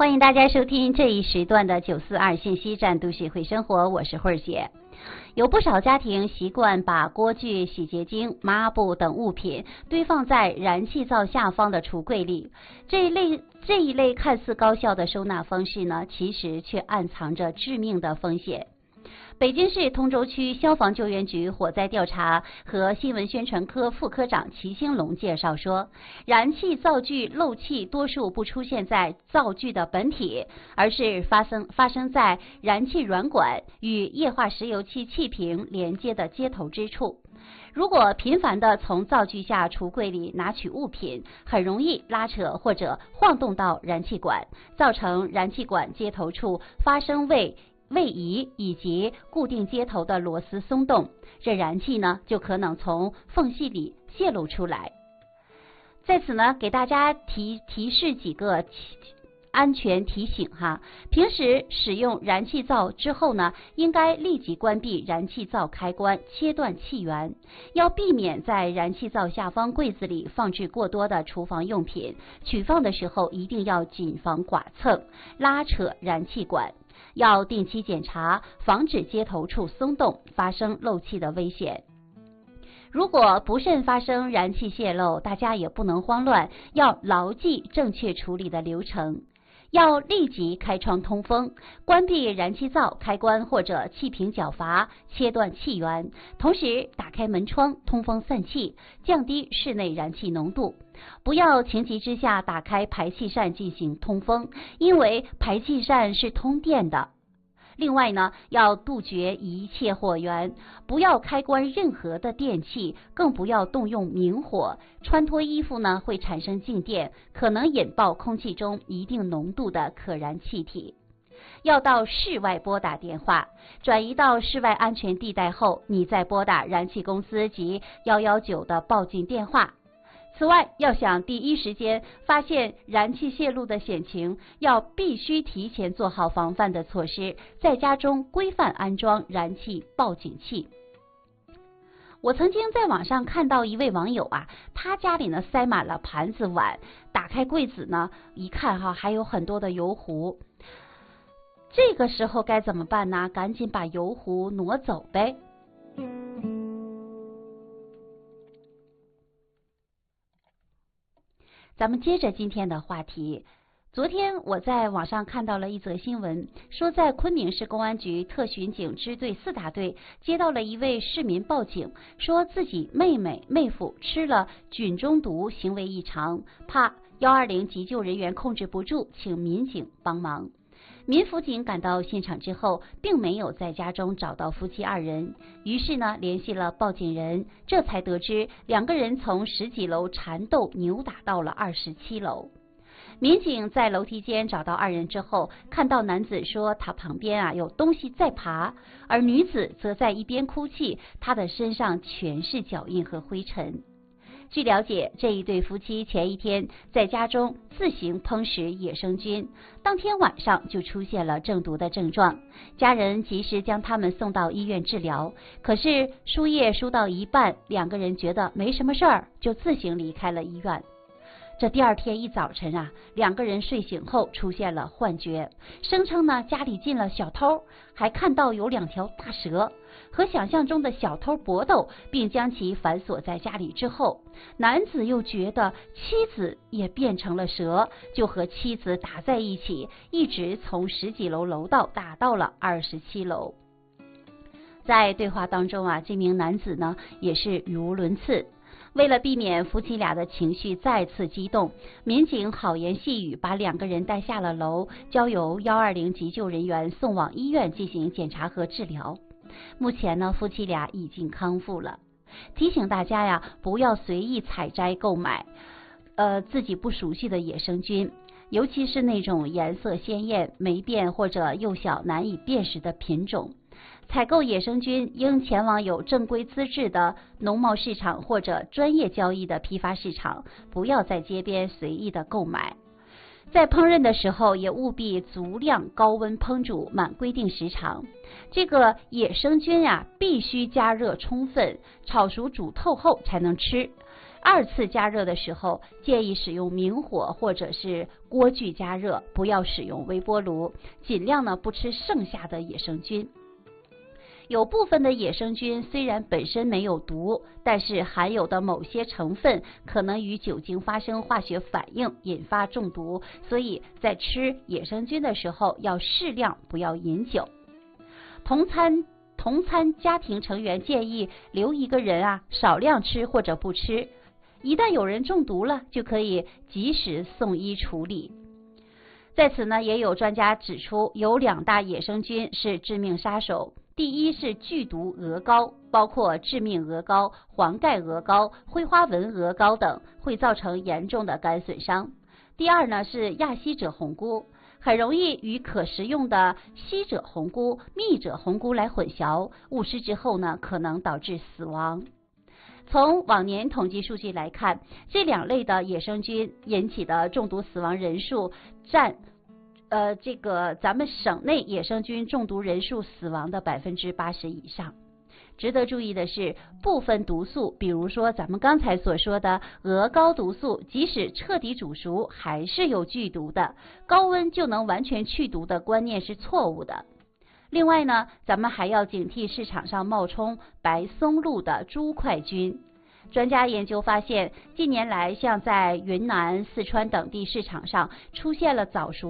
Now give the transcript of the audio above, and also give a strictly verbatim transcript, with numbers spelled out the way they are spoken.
欢迎大家收听这一时段的九四二信息站都市会生活，我是慧儿姐。有不少家庭习惯把锅具、洗洁精、抹布等物品堆放在燃气灶下方的橱柜里。这一类这一类看似高效的收纳方式呢，其实却暗藏着致命的风险。北京市通州区消防救援局火灾调查和新闻宣传科副科长齐兴龙介绍说，燃气灶具漏气多数不出现在灶具的本体，而是发生发生在燃气软管与液化石油气气瓶连接的接头之处。如果频繁地从灶具下橱柜里拿取物品，很容易拉扯或者晃动到燃气管，造成燃气管接头处发生位位移以及固定接头的螺丝松动，这燃气呢就可能从缝隙里泄露出来。在此呢，给大家提提示几个安全提醒哈。平时使用燃气灶之后呢，应该立即关闭燃气灶开关，切断气源。要避免在燃气灶下方柜子里放置过多的厨房用品，取放的时候一定要谨防剐蹭、拉扯燃气管。要定期检查，防止接头处松动，发生漏气的危险。如果不慎发生燃气泄漏，大家也不能慌乱，要牢记正确处理的流程。要立即开窗通风，关闭燃气灶开关或者气瓶绞阀，切断气源，同时打开门窗通风散气，降低室内燃气浓度。不要情急之下打开排气扇进行通风，因为排气扇是通电的。另外呢，要杜绝一切火源，不要开关任何的电器，更不要动用明火。穿脱衣服呢会产生静电，可能引爆空气中一定浓度的可燃气体。要到室外拨打电话，转移到室外安全地带后，你再拨打燃气公司及一一九的报警电话。此外，要想第一时间发现燃气泄露的险情，要必须提前做好防范的措施，在家中规范安装燃气报警器。我曾经在网上看到一位网友啊，他家里呢塞满了盘子碗，打开柜子呢一看哈，还有很多的油壶。这个时候该怎么办呢？赶紧把油壶挪走呗。咱们接着今天的话题。昨天我在网上看到了一则新闻，说在昆明市公安局特巡警支队四大队接到了一位市民报警，说自己妹妹妹夫吃了菌中毒，行为异常，怕一二零急救人员控制不住，请民警帮忙。民辅警赶到现场之后，并没有在家中找到夫妻二人，于是呢联系了报警人，这才得知两个人从十几楼缠斗扭打到了二十七楼。民警在楼梯间找到二人之后，看到男子说他旁边啊有东西在爬，而女子则在一边哭泣，她的身上全是脚印和灰尘。据了解，这一对夫妻前一天在家中自行烹食野生菌，当天晚上就出现了中毒的症状，家人及时将他们送到医院治疗。可是输液输到一半，两个人觉得没什么事儿，就自行离开了医院。这第二天一早晨啊，两个人睡醒后出现了幻觉，声称呢家里进了小偷，还看到有两条大蛇，和想象中的小偷搏斗，并将其反锁在家里之后，男子又觉得妻子也变成了蛇，就和妻子打在一起，一直从十几楼楼道打到了二十七楼。在对话当中啊，这名男子呢也是语无伦次。为了避免夫妻俩的情绪再次激动，民警好言细语把两个人带下了楼，交由一二零急救人员送往医院进行检查和治疗。目前呢，夫妻俩已经康复了。提醒大家呀，不要随意采摘购买呃自己不熟悉的野生菌，尤其是那种颜色鲜艳、霉变或者幼小难以辨识的品种。采购野生菌应前往有正规资质的农贸市场或者专业交易的批发市场，不要在街边随意的购买。在烹饪的时候也务必足量高温烹煮，满规定时长。这个野生菌啊，必须加热充分，炒熟煮透后才能吃。 二次加热的时候，建议使用明火或者是锅具加热，不要使用微波炉，尽量呢不吃剩下的野生菌。有部分的野生菌虽然本身没有毒，但是含有的某些成分可能与酒精发生化学反应，引发中毒，所以在吃野生菌的时候要适量，不要饮酒。同餐同餐家庭成员建议留一个人啊少量吃或者不吃，一旦有人中毒了，就可以及时送医处理。在此呢，也有专家指出，有两大野生菌是致命杀手。第一是剧毒鹅膏，包括致命鹅膏、黄盖鹅膏、灰花纹鹅膏等，会造成严重的肝损伤。第二呢是亚希者红菇，很容易与可食用的希者红菇、蜜者红菇来混淆，误食之后呢，可能导致死亡。从往年统计数据来看，这两类的野生菌引起的中毒死亡人数占呃，这个咱们省内野生菌中毒人数死亡的百分之八十以上。值得注意的是，部分毒素，比如说咱们刚才所说的鹅膏毒素，即使彻底煮熟，还是有剧毒的。高温就能完全去毒的观念是错误的。另外呢，咱们还要警惕市场上冒充白松露的猪块菌。专家研究发现，近年来像在云南、四川等地市场上出现了早熟